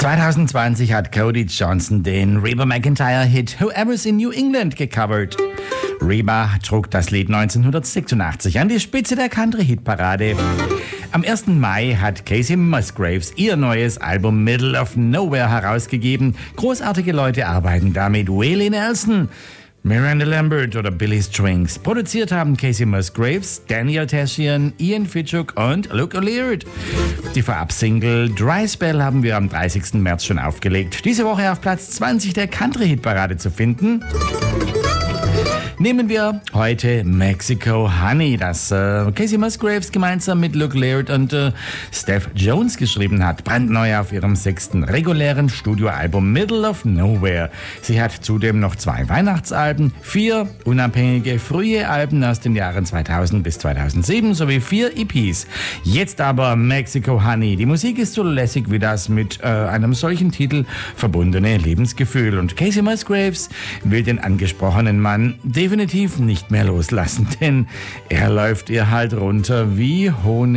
2020 hat Cody Johnson den Reba McEntire-Hit Whoever's in New England gecovert. Reba trug das Lied 1986 an die Spitze der Country-Hitparade. Am 1. Mai hat Kacey Musgraves ihr neues Album Middle of Nowhere herausgegeben. Großartige Leute arbeiten damit. Waylon Nelson, Miranda Lambert oder Billy Strings. Produziert haben Kacey Musgraves, Daniel Tashian, Ian Fitchuk und Luke O'Leary. Die Vorab-Single Dry Spell haben wir am 30. März schon aufgelegt. Diese Woche auf Platz 20 der Country-Hitparade zu finden. Nehmen wir heute Mexico Honey, das Kacey Musgraves gemeinsam mit Luke Laird und Steph Jones geschrieben hat. Brandneu auf ihrem 6. regulären Studioalbum Middle of Nowhere. Sie hat zudem noch 2 Weihnachtsalben, 4 unabhängige frühe Alben aus den Jahren 2000 bis 2007 sowie 4 EPs. Jetzt aber Mexico Honey. Die Musik ist so lässig wie das mit einem solchen Titel verbundene Lebensgefühl. Und Kacey Musgraves will den angesprochenen Mann definitiv nicht mehr loslassen, denn er läuft ihr halt runter wie Honig.